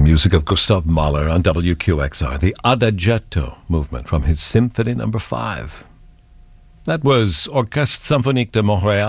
music of Gustav Mahler on WQXR, the Adagietto movement from his Symphony No. 5. That was Orchestre Symphonique de Montréal